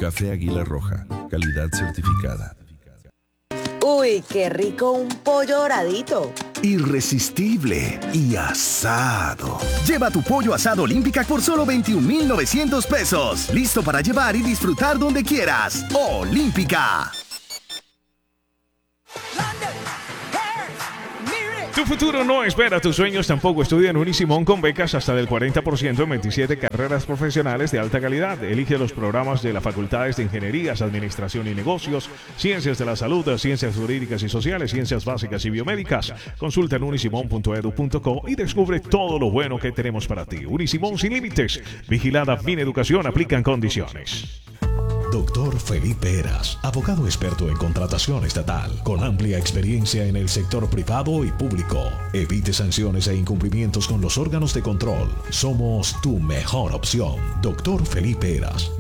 Café Águila Roja, calidad certificada. Uy, qué rico un pollo doradito. Irresistible y asado. Lleva tu pollo asado Olímpica por solo 21,900 pesos. Listo para llevar y disfrutar donde quieras. Olímpica. Tu futuro no espera tus sueños, tampoco. Estudia en Unisimón con becas hasta del 40% en 27 carreras profesionales de alta calidad. Elige los programas de las facultades de Ingenierías, Administración y Negocios, Ciencias de la Salud, Ciencias Jurídicas y Sociales, Ciencias Básicas y Biomédicas. Consulta en unisimón.edu.co y descubre todo lo bueno que tenemos para ti. Unisimón sin límites. Vigilada Mineducación, aplican condiciones. Doctor Felipe Heras, abogado experto en contratación estatal, con amplia experiencia en el sector privado y público. Evite sanciones e incumplimientos con los órganos de control. Somos tu mejor opción. Doctor Felipe Heras,